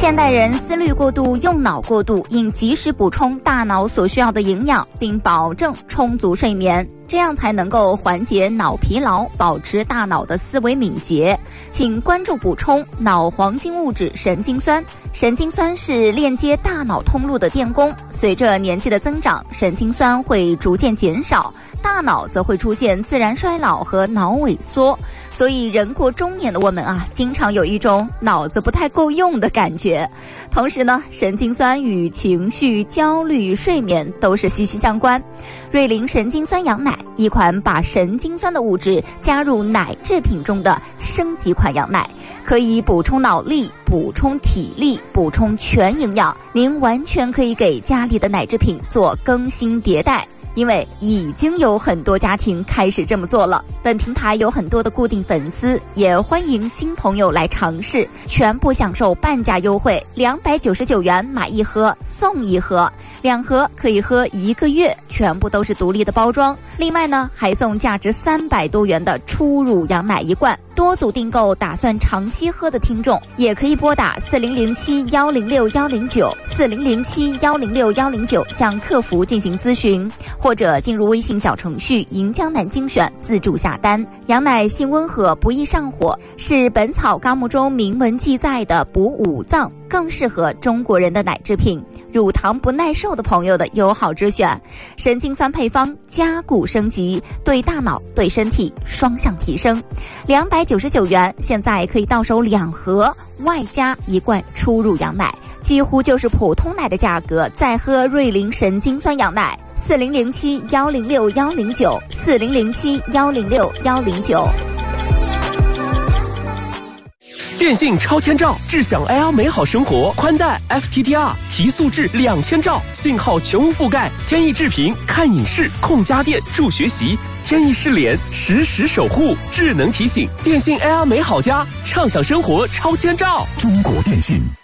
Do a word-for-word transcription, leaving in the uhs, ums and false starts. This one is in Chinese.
现代人思虑过度、用脑过度，应及时补充大脑所需要的营养，并保证充足睡眠，这样才能够缓解脑疲劳，保持大脑的思维敏捷。请关注补充脑黄金物质神经酸。神经酸是链接大脑通路的电工，随着年纪的增长，神经酸会逐渐减少，大脑则会出现自然衰老和脑萎缩。所以人过中年的我们啊，经常有一种脑子不太够用的感觉。同时呢，神经酸与情绪、焦虑、睡眠都是息息相关。瑞灵神经酸羊奶，一款把神经酸的物质加入奶制品中的升级款羊奶，可以补充脑力、补充体力、补充全营养。您完全可以给家里的奶制品做更新迭代，因为已经有很多家庭开始这么做了。本平台有很多的固定粉丝，也欢迎新朋友来尝试，全部享受半价优惠，两百九十九元买一盒送一盒，两盒可以喝一个月，全部都是独立的包装。另外呢，还送价值三百多元的初乳羊奶一罐。多组订购打算长期喝的听众，也可以拨打四零零七幺零六幺零九四零零七幺零六幺零九向客服进行咨询，或者进入微信小程序银江南精选自助下单。羊奶性温和，不易上火，是《本草纲目》中明文记载的补五脏，更适合中国人的奶制品，乳糖不耐受的朋友的友好之选。神经酸配方加固升级，对大脑对身体双向提升。两百九十九元，现在可以到手两盒，外加一罐初乳羊奶，几乎就是普通奶的价格。再喝瑞灵神经酸羊奶，四零零七幺零六幺零九四零零七幺零六幺零九。 电信超千兆，智享 L 美好生活，宽带 F T D R 提速至两千兆，信号全无覆盖，天翼智屏看影视、控家电、助学习，天翼视联实时守护，智能提醒，电信 L 美好家，畅享生活超千兆。 中国电信。